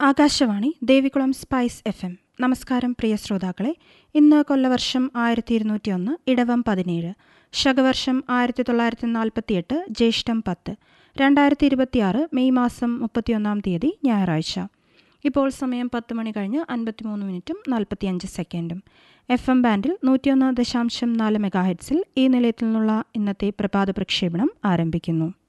Akashvani Devikulam spice FM. നമസ്കാരം പ്രിയ ശ്രോതാക്കളെ. ഇന്ന് കൊല്ലവർഷം 1201, ഇടവം 17, ശകവർഷം 1948, ജ്യേഷ്ഠം 10, 2026 മെയ് മാസം 31 തീയതി ഞായറാഴ്ച. ഇപ്പോൾ സമയം 10 മണി കഴിഞ്ഞ് 53 മിനിറ്റും 45 സെക്കൻഡും. FM ബാൻഡിൽ 101.4 MHz ഈ നിലയത്തിൽ നിന്നുള്ള ഇന്നത്തെ പ്രഭാത പ്രക്ഷേപണം ആരംഭിക്കുന്നു.